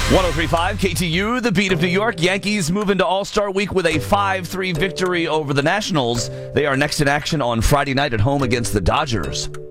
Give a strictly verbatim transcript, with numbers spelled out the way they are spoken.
one oh three point five K T U, the beat of New York. Yankees move into All-Star Week with a five three victory over the Nationals. They are next in action on Friday night at home against the Dodgers.